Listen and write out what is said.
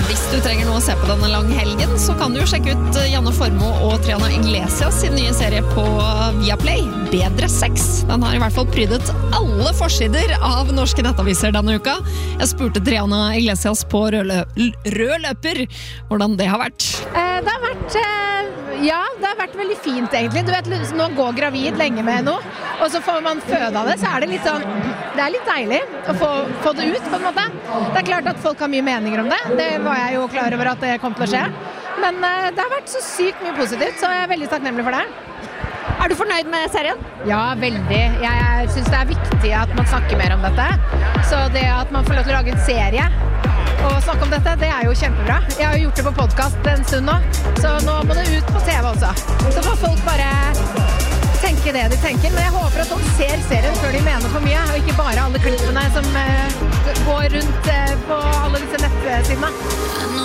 hvis du trenger noe å se på denne lange helgen, så kan du jo sjekke ut Janne Formoe og Triana Iglesias sin nye serie på Viaplay, Bedre sex. Den har i hvert fall prydet alle forsider av norske nettaviser denne uka. Jeg spurte Triana Iglesias på rød løper hvordan det har vært. Det har vært veldig fint egentlig. Du vet, når man går gravid lenge med noe, og så får man føde av det, så er det litt sånn, det er litt deilig å få det ut på en måte. Det er klart at folk har mye meninger om det. Det var jeg jo klar over at det kom til å skje. Men det har vært så sykt mye positivt, så jeg er veldig takknemlig for det. Er du fornøyd med serien? Ja, veldig. Jeg synes det er viktig at man snakker mer om dette. Så det at man får lov til å lage en serie og snakke om dette, det er jo kjempebra. Jeg har jo gjort det på podcast en stund nå, så nå må det ut på TV også. Så får folk bare tenke det de tenker, men jeg håper at folk ser serien før de mener for mye, og ikke bare alle klippene som går rundt på alle disse nettsidene.